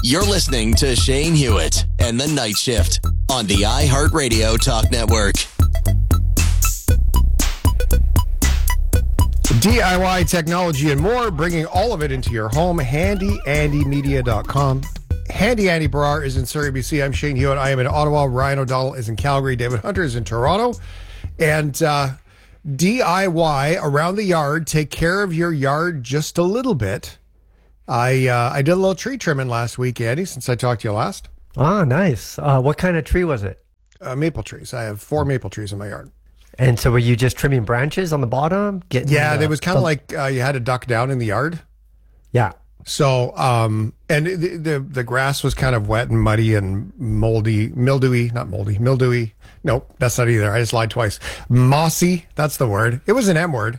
You're listening to Shane Hewitt and the Night Shift on the iHeartRadio Talk Network. DIY technology and more, bringing all of it into your home. HandyAndyMedia.com. Handy Andy Barrar is in Surrey, BC. I'm Shane Hewitt. I am in Ottawa. Ryan O'Donnell is in Calgary. David Hunter is in Toronto. And DIY around the yard. Take care of your yard just a little bit. I did a little tree trimming last week, Andy, since I talked to you last. Ah, nice. What kind of tree was it? Maple trees. I have 4 maple trees in my yard. And so were you just trimming branches on the bottom? It was kind of like you had to duck down in the yard. Yeah. So, and the grass was kind of wet and muddy and mildewy. Nope, that's not either. I just lied twice. Mossy, that's the word. It was an M word.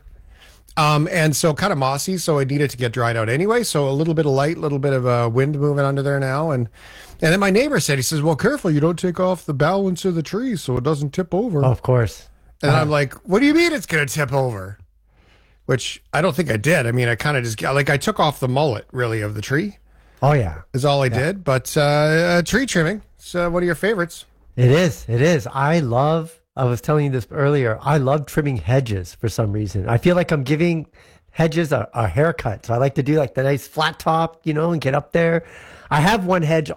And so kind of mossy, so it needed to get dried out anyway. So a little bit of light, a little bit of wind moving under there now. And then my neighbor said, he says, well, careful, you don't take off the balance of the tree so it doesn't tip over. Oh, of course. And I'm like, what do you mean it's going to tip over? Which I don't think I did. I mean, I kind of just, I took off the mullet, really, of the tree. Oh, yeah. Is all I did. But tree trimming, it's one of your favorites. It is. I was telling you this earlier, I love trimming hedges for some reason. I feel like I'm giving hedges a haircut. So I like to do like the nice flat top, and get up there. I have one hedge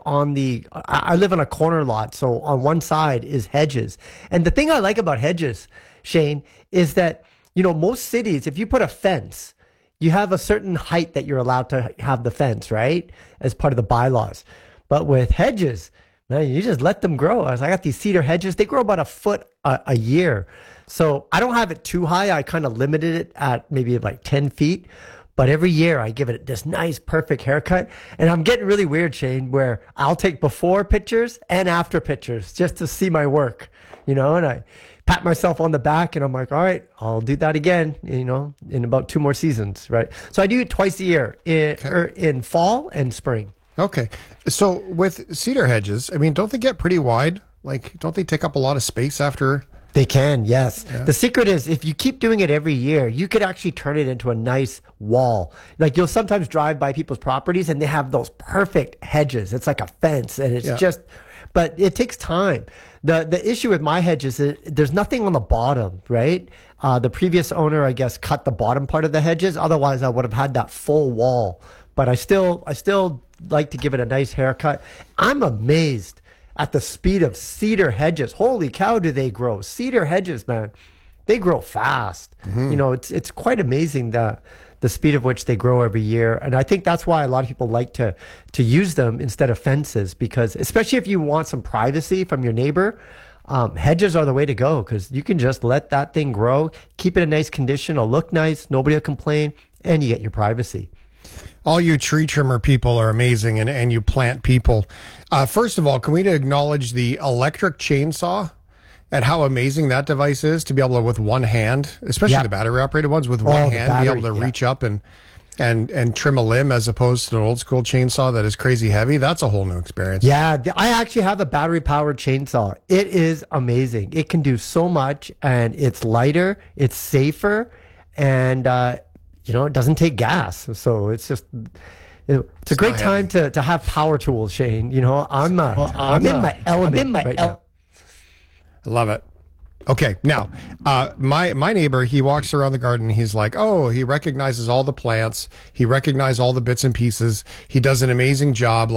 I live on a corner lot, so on one side is hedges. And the thing I like about hedges, Shane, is that, most cities, if you put a fence, you have a certain height that you're allowed to have the fence, right? As part of the bylaws. But with hedges, man, you just let them grow. I got these cedar hedges. They grow about a foot a year. So I don't have it too high. I kind of limited it at maybe like 10 feet. But every year I give it this nice, perfect haircut. And I'm getting really weird, Shane, where I'll take before pictures and after pictures just to see my work, and I pat myself on the back and I'm like, all right, I'll do that again, in about 2 more seasons, right? So I do it twice a year in fall and spring. Okay. So with cedar hedges, don't they get pretty wide? Don't they take up a lot of space after? They can, yes. Yeah. The secret is if you keep doing it every year, you could actually turn it into a nice wall. You'll sometimes drive by people's properties and they have those perfect hedges. It's like a fence and it's but it takes time. The issue with my hedges is there's nothing on the bottom, right? The previous owner, I guess, cut the bottom part of the hedges. Otherwise, I would have had that full wall. But I still like to give it a nice haircut. I'm amazed at the speed of cedar hedges. Holy cow, do they grow? Cedar hedges, man, they grow fast. Mm-hmm. It's quite amazing the speed of which they grow every year. And I think that's why a lot of people like to use them instead of fences, because especially if you want some privacy from your neighbor, hedges are the way to go, because you can just let that thing grow, keep it in nice condition, it'll look nice, nobody will complain, and you get your privacy. All you tree trimmer people are amazing, and you plant people. First of all, can we acknowledge the electric chainsaw and how amazing that device is to be able to, with one hand, especially the battery-operated ones, with one hand, be able to reach up and trim a limb as opposed to an old-school chainsaw that is crazy heavy? That's a whole new experience. Yeah, I actually have a battery-powered chainsaw. It is amazing. It can do so much, and it's lighter, it's safer, and it doesn't take gas. So it's just, it's a great time to have power tools, Shane. I'm in my element right now. I love it. Okay, now, my neighbor, he walks around the garden. He's like, he recognizes all the plants. He recognizes all the bits and pieces. He does an amazing job,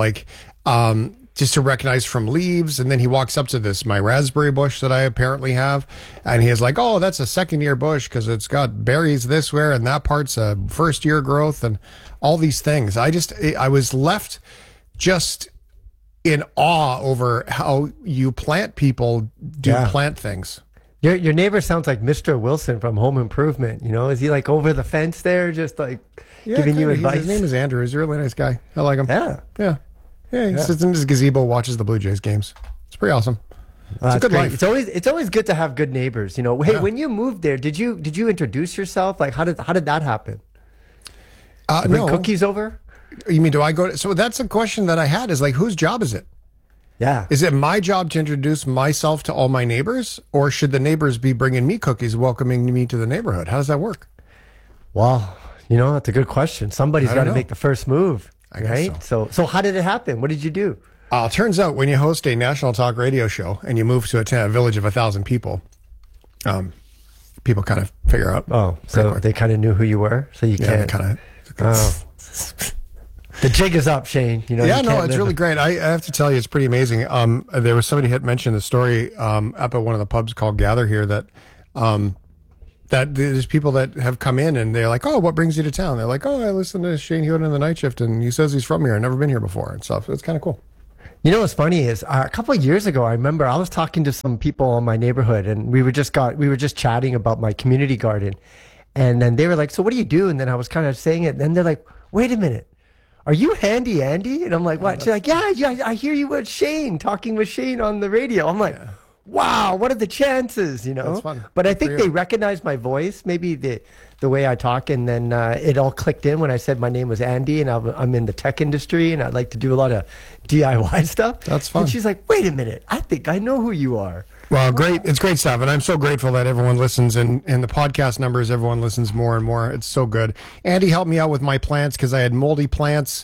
just to recognize from leaves. And then he walks up to my raspberry bush that I apparently have. And he's like, that's a second-year bush because it's got berries this way and that part's a first-year growth and all these things. I was left just in awe over how you plant people plant things. Your neighbor sounds like Mr. Wilson from Home Improvement. Is he over the fence there, just giving you advice? His name is Andrew. He's a really nice guy. I like him. Yeah. Yeah, he sits in his gazebo, watches the Blue Jays games. It's pretty awesome. It's a good life. It's always good to have good neighbors. Hey, when you moved there, did you introduce yourself? How did that happen? Bring cookies over? You mean, do I go? So that's a question that I had. Is whose job is it? Yeah. Is it my job to introduce myself to all my neighbors, or should the neighbors be bringing me cookies, welcoming me to the neighborhood? How does that work? Well, that's a good question. Somebody's got to make the first move. I guess right? So how did it happen? What did you do? Turns out when you host a national talk radio show and you move to a village of 1,000 people, people kind of figure out. Oh, so they kind of knew who you were, so you can't. Kind of. Oh. The jig is up, Shane. You know. Yeah, no, it's really great. I have to tell you, it's pretty amazing. There was somebody had mentioned the story up at one of the pubs called Gather here that there's people that have come in and they're like, oh, what brings you to town? They're like, oh, I listen to Shane Hewitt in the Night Shift and he says he's from here. I've never been here before and stuff. It's kind of cool. You know what's funny is a couple of years ago, I remember I was talking to some people in my neighborhood and we were just chatting about my community garden. And then they were like, so what do you do? And then I was kind of saying it. And then they're like, wait a minute. Are you Handy Andy? And I'm like, what? She's like, yeah, I hear you with Shane, talking with Shane on the radio. I'm like, wow, what are the chances, you know? That's fun. But I think they recognized my voice, maybe the way I talk, and then it all clicked in when I said my name was Andy, and I'm in the tech industry, and I like to do a lot of DIY stuff. That's fun. And she's like, wait a minute, I think I know who you are. Well, great. It's great stuff. And I'm so grateful that everyone listens and the podcast numbers, everyone listens more and more. It's so good. Andy helped me out with my plants because I had moldy plants.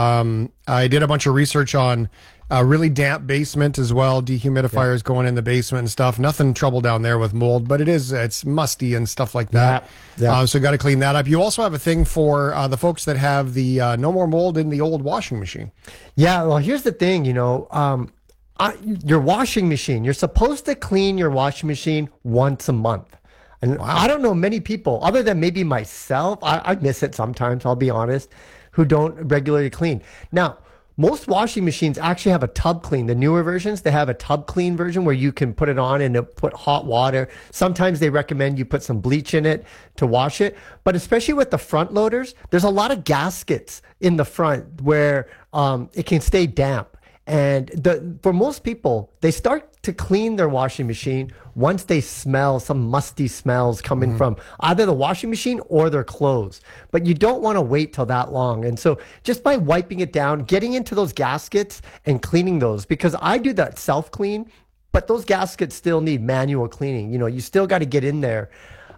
I did a bunch of research on a really damp basement as well. Dehumidifiers going in the basement and stuff. Nothing trouble down there with mold, but it's musty and stuff like that. Yeah. So got to clean that up. You also have a thing for the folks that have the no more mold in the old washing machine. Yeah. Well, here's the thing, you know, your washing machine, you're supposed to clean your washing machine once a month. And I don't know many people, other than maybe myself, I miss it sometimes, I'll be honest, who don't regularly clean. Now, most washing machines actually have a tub clean. The newer versions, they have a tub clean version where you can put it on and put hot water. Sometimes they recommend you put some bleach in it to wash it. But especially with the front loaders, there's a lot of gaskets in the front where it can stay damp. And for most people, they start to clean their washing machine once they smell some musty smells coming from either the washing machine or their clothes. But you don't want to wait till that long. And so just by wiping it down, getting into those gaskets and cleaning those, because I do that self-clean, but those gaskets still need manual cleaning. You know, you still got to get in there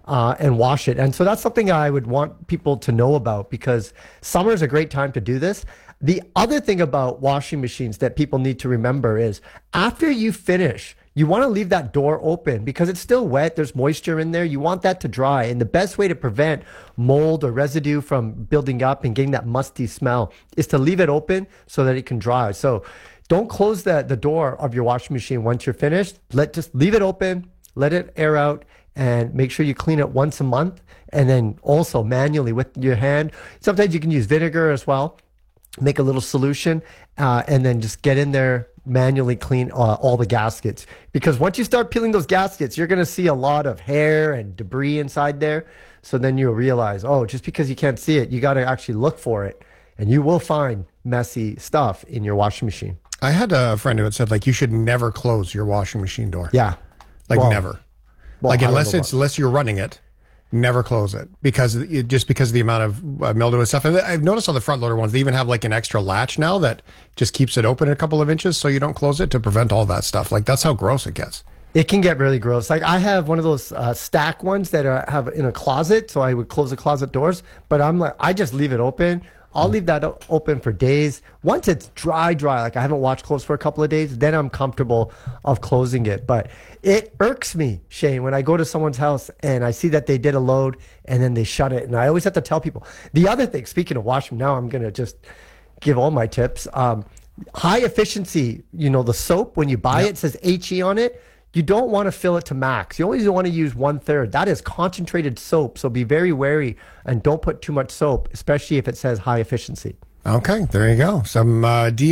and wash it. And so that's something I would want people to know about, because summer is a great time to do this. The other thing about washing machines that people need to remember is after you finish, you want to leave that door open because it's still wet. There's moisture in there. You want that to dry. And the best way to prevent mold or residue from building up and getting that musty smell is to leave it open so that it can dry. So don't close the door of your washing machine once you're finished. Just leave it open, let it air out, and make sure you clean it once a month. And then also manually with your hand. Sometimes you can use vinegar as well. Make a little solution and then just get in there, manually clean all the gaskets. Because once you start peeling those gaskets, you're going to see a lot of hair and debris inside there. So then you'll realize, oh, just because you can't see it, you got to actually look for it. And you will find messy stuff in your washing machine. I had a friend who had said, like, you should never close your washing machine door. Yeah. Never. Like, unless you're running it. Never close it because of the amount of mildew and stuff. And I've noticed on the front loader ones, they even have like an extra latch now that just keeps it open a couple of inches so you don't close it to prevent all that stuff. Like that's how gross it gets. It can get really gross. Like I have one of those stack ones that have in a closet, so I would close the closet doors. But I just leave it open. I'll leave that open for days. Once it's dry, like I haven't watched clothes for a couple of days, then I'm comfortable of closing it. But it irks me, Shane, when I go to someone's house and I see that they did a load and then they shut it. And I always have to tell people. The other thing, speaking of washing, now I'm going to just give all my tips. High efficiency, the soap, when you buy it says HE on it. You don't want to fill it to max. You always want to use 1/3. That is concentrated soap. So be very wary and don't put too much soap, especially if it says high efficiency. Okay, there you go. Some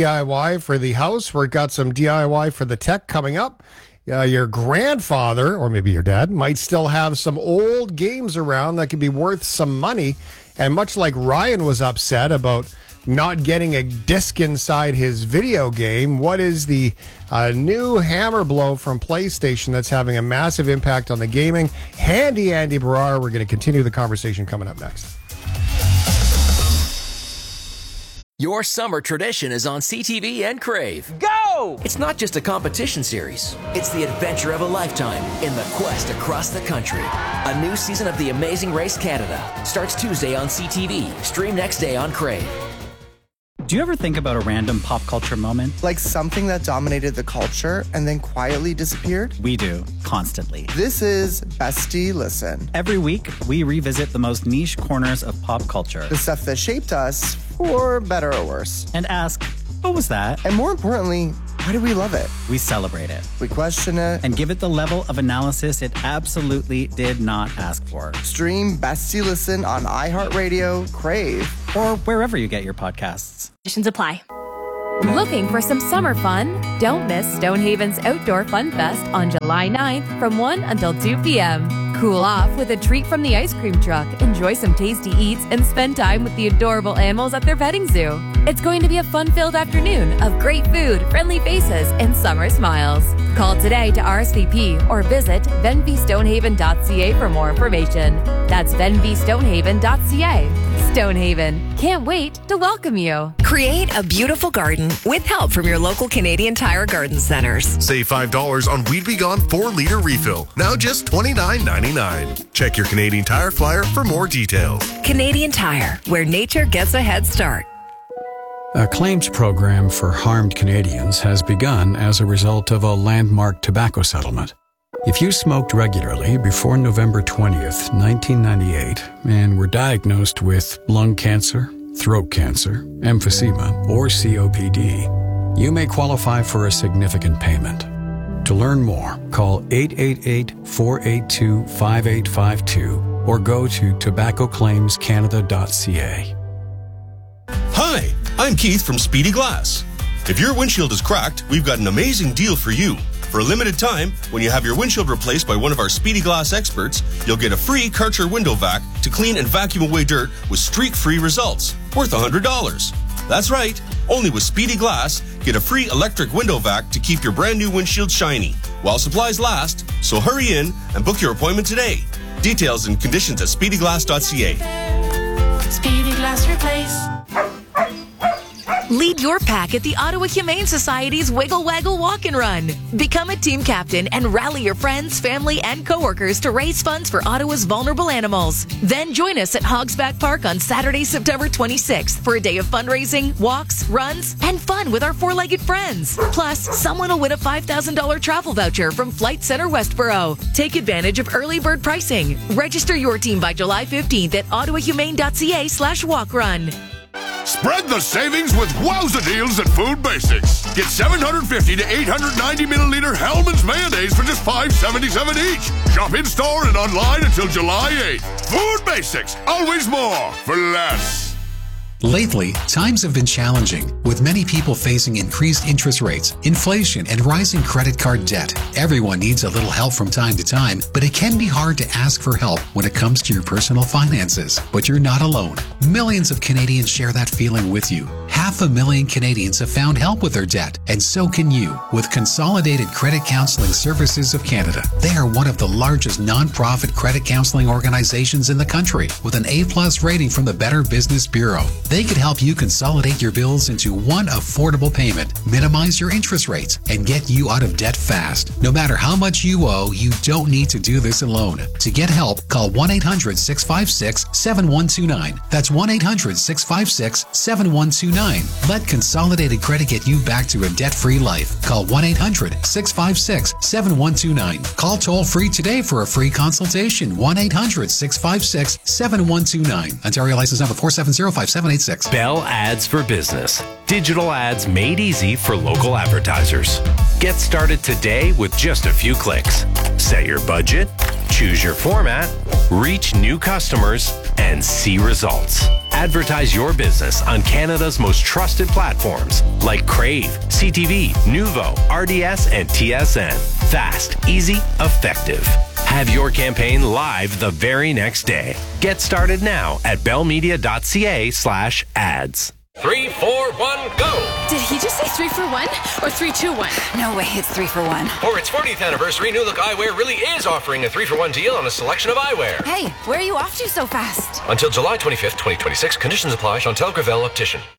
DIY for the house. We've got some DIY for the tech coming up. Your grandfather, or maybe your dad, might still have some old games around that could be worth some money. And much like Ryan was upset about not getting a disc inside his video game, what is the new hammer blow from PlayStation that's having a massive impact on the gaming? Handy Andy Barrar. We're going to continue the conversation coming up next. Your summer tradition is on CTV and Crave. Go! It's not just a competition series. It's the adventure of a lifetime in the quest across the country. A new season of The Amazing Race Canada starts Tuesday on CTV. Stream next day on Crave. Do you ever think about a random pop culture moment? Like something that dominated the culture and then quietly disappeared? We do, constantly. This is Bestie Listen. Every week, we revisit the most niche corners of pop culture. The stuff that shaped us, for better or worse. And ask, what was that? And more importantly, why do we love it? We celebrate it. We question it. And give it the level of analysis it absolutely did not ask for. Stream Bestie Listen on iHeartRadio, Crave, or wherever you get your podcasts. Conditions apply. Looking for some summer fun? Don't miss Stonehaven's Outdoor Fun Fest on July 9th from 1 until 2 p.m. Cool off with a treat from the ice cream truck, enjoy some tasty eats, and spend time with the adorable animals at their petting zoo. It's going to be a fun-filled afternoon of great food, friendly faces, and summer smiles. Call today to RSVP or visit venvystonehaven.ca for more information. That's venvystonehaven.ca. Stonehaven, can't wait to welcome you. Create a beautiful garden with help from your local Canadian Tire Garden Centers. Save $5 on Weed Be Gone 4-liter refill. Now just $29.99. Check your Canadian Tire flyer for more details. Canadian Tire, where nature gets a head start. A claims program for harmed Canadians has begun as a result of a landmark tobacco settlement. If you smoked regularly before November 20th, 1998, and were diagnosed with lung cancer, throat cancer, emphysema, or COPD, you may qualify for a significant payment. To learn more, call 888-482-5852 or go to tobaccoclaimscanada.ca. Hi, I'm Keith from Speedy Glass. If your windshield is cracked, we've got an amazing deal for you. For a limited time, when you have your windshield replaced by one of our Speedy Glass experts, you'll get a free Karcher window vac to clean and vacuum away dirt with streak-free results, worth $100. That's right, only with Speedy Glass, get a free electric window vac to keep your brand new windshield shiny while supplies last, so hurry in and book your appointment today. Details and conditions at speedyglass.ca. Speedy Glass Replace. Lead your pack at the Ottawa Humane Society's Wiggle Waggle Walk and Run. Become a team captain and rally your friends, family, and coworkers to raise funds for Ottawa's vulnerable animals. Then join us at Hogsback Park on Saturday, September 26th for a day of fundraising, walks, runs, and fun with our four-legged friends. Plus, someone will win a $5,000 travel voucher from Flight Centre Westboro. Take advantage of early bird pricing. Register your team by July 15th at ottawahumane.ca/walkrun. Spread the savings with wowza deals at Food Basics. Get 750 to 890 milliliter Hellmann's mayonnaise for just $5.77 each. Shop in store and online until July 8th. Food Basics, always more for less. Lately, times have been challenging, with many people facing increased interest rates, inflation, and rising credit card debt. Everyone needs a little help from time to time, but it can be hard to ask for help when it comes to your personal finances. But you're not alone. Millions of Canadians share that feeling with you. 500,000 Canadians have found help with their debt, and so can you with Consolidated Credit Counseling Services of Canada. They are one of the largest non-profit credit counseling organizations in the country, with an A+ rating from the Better Business Bureau. They could help you consolidate your bills into one affordable payment, minimize your interest rates, and get you out of debt fast. No matter how much you owe, you don't need to do this alone. To get help, call 1-800-656-7129. That's 1-800-656-7129. Let Consolidated Credit get you back to a debt-free life. Call 1-800-656-7129. Call toll-free today for a free consultation. 1-800-656-7129. Ontario license number 4705786. Bell Ads for Business. Digital ads made easy for local advertisers. Get started today with just a few clicks. Set your budget, choose your format, reach new customers, and see results. Advertise your business on Canada's most trusted platforms like Crave, CTV, Nuvo, RDS, and TSN. Fast, easy, effective. Have your campaign live the very next day. Get started now at bellmedia.ca/ads. 3, 4, 1, go! Did he just say 3 for 1 or 3, 2, 1? No way, it's 3 for 1. For its 40th anniversary, New Look Eyewear really is offering a 3 for 1 deal on a selection of eyewear. Hey, where are you off to so fast? Until July 25th, 2026, conditions apply. Chantel Gravel Optician.